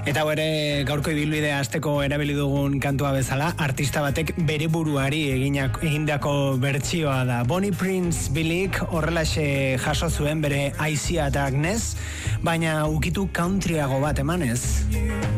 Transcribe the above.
Eta ere gaurko ibilbidea hasteko erabili dugun kantua bezala, artista batek bere buruari egindako bertsioa da. Bonnie Prince Billyk horrelaxe jaso zuen bere Aizia eta Agnes, baina ukitu countryago bat emanez.